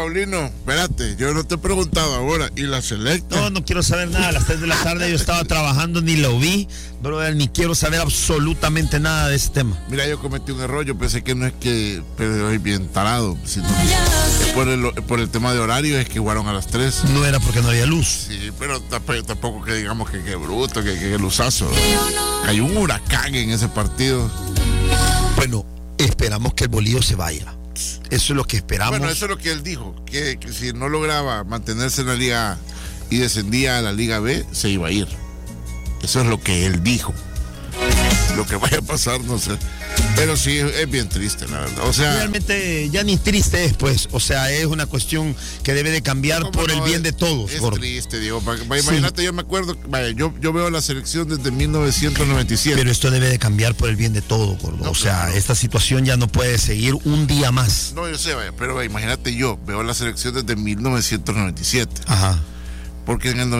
Paulino, espérate, yo no te he preguntado ahora. ¿Y la selecta? No quiero saber nada. A las 3 de la tarde yo estaba trabajando, ni lo vi, brother, ni quiero saber absolutamente nada de ese tema. Mira, yo cometí un error. Yo pensé que no es que pero es bien tarado, sino que por el tema de horario es que jugaron a las 3. No era porque no había luz. Sí, pero tampoco que digamos que bruto, que luzazo. Hay un huracán en ese partido. Bueno, esperamos que el Bolillo se vaya. Eso es lo que esperamos. Bueno, eso es lo que él dijo, que si no lograba mantenerse en la Liga A y descendía a la Liga B, se iba a ir. Eso es lo que él dijo. Lo que vaya a pasar, no sé. Pero sí, es bien triste, la verdad. O sea, realmente ya ni triste es, pues. O sea, es una cuestión que debe de cambiar por el bien de todos. Es triste, Diego. Imagínate, yo me acuerdo, yo veo la selección desde 1997. Pero esto debe de cambiar por el bien de todos, gordo. O sea, claro, esta situación ya no puede seguir un día más. No, yo sé, pero imagínate, yo veo la selección desde 1997. Ajá. Porque en el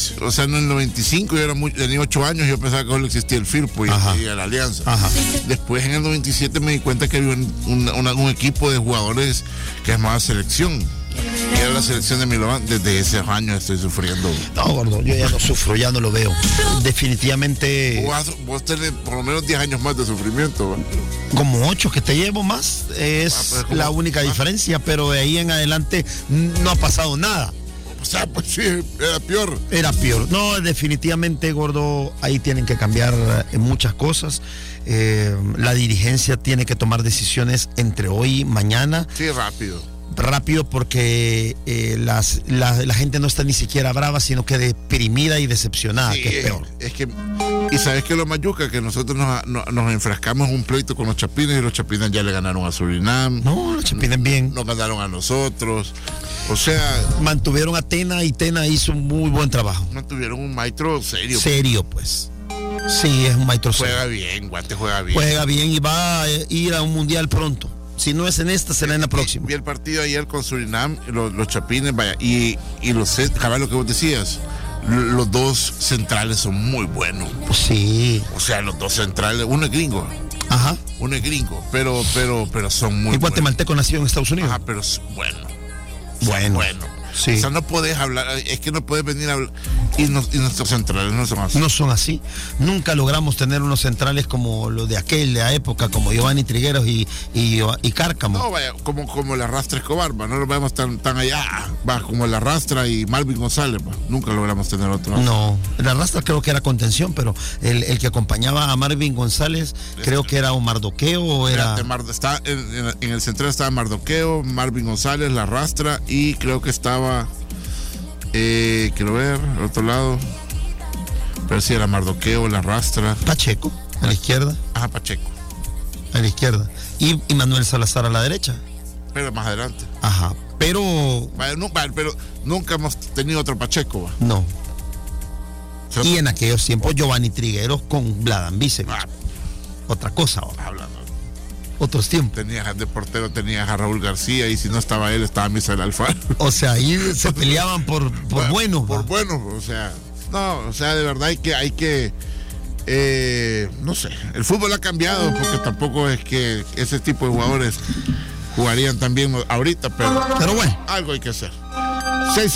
95 yo tenía 8 años, yo pensaba que solo existía el Firpo y la Alianza. Ajá. Después en el 97 me di cuenta que había un equipo de jugadores que llamaba Selección. Y era la selección de Milovan. Desde ese año estoy sufriendo. No, gordo, yo ya no sufro, ya no lo veo. Definitivamente. Vos tenés por lo menos 10 años más de sufrimiento, ¿va? Como 8 que te llevo más, es la única diferencia, pero de ahí en adelante no ha pasado nada. O sea, pues sí, era peor. Era peor. No, definitivamente, gordo, ahí tienen que cambiar muchas cosas. La dirigencia tiene que tomar decisiones entre hoy y mañana. Sí, rápido, porque la gente no está ni siquiera brava, sino que deprimida y decepcionada, sí, que es peor. Y sabes que lo más yuca, que nosotros nos enfrascamos en un pleito con los Chapines y los Chapines ya le ganaron a Surinam. No, los Chapines bien. Nos ganaron a nosotros. O sea, mantuvieron a Tena y Tena hizo un muy buen trabajo. Mantuvieron un maestro serio. Serio, pues. Sí, es un maestro serio. Juega bien, Guate juega bien. Juega bien y va a ir a un mundial pronto. Si no es en esta, será en la próxima. Vi el partido ayer con Surinam, los Chapines, vaya, y cabal, lo que vos decías, los dos centrales son muy buenos. Sí. O sea, los dos centrales, uno es gringo. Ajá. Uno es gringo, pero son muy buenos. ¿Y guatemalteco nacido en Estados Unidos? Ajá, pero es bueno. Bueno. Sí. O sea, no puedes hablar, es que no puedes venir a hablar. Y nuestros centrales no son así. No son así. Nunca logramos tener unos centrales como los de aquella época, como Giovanni Trigueros y Cárcamo. No, vaya, como el Arrastra Escobar, no lo vemos tan allá. Va, como el Arrastra y Marvin González, nunca logramos tener otro. No, el Arrastra creo que era contención, pero el que acompañaba a Marvin González, creo que era Omar Doqueo o era. En el central estaba Mardoqueo, Marvin González, la Arrastra, y creo que estaba. Quiero ver, al otro lado. Pero sí, era Mardoqueo, la Arrastra. Pacheco, a la izquierda. Ajá, Pacheco. A la izquierda. Y Manuel Salazar a la derecha. Pero más adelante. Ajá, pero. Pero nunca hemos tenido otro Pacheco, ¿va? No. Y en aquellos tiempos Giovanni Trigueros con Vladan Vicevic. Otra cosa ahora. Hablando. Otros tiempos. De portero tenías a Raúl García, y si no estaba él, estaba Misael Alfaro. O sea, ahí se peleaban por buenos. Por buenos, o sea, no, o sea, de verdad hay que no sé, el fútbol ha cambiado, porque tampoco es que ese tipo de jugadores jugarían también ahorita, pero bueno, algo hay que hacer.